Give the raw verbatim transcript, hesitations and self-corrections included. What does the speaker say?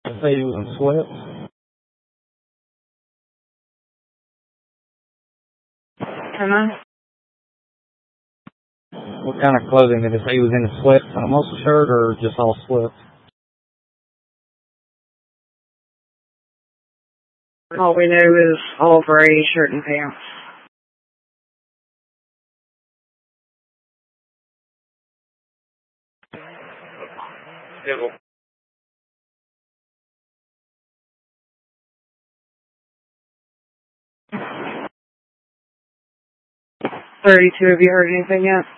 Say he was in sweats. Am I? What kind of clothing? Did it say he was in sweats on a muscle shirt or just all sweats? All we know is all gray shirt and pants. thirty-two, have you heard anything yet?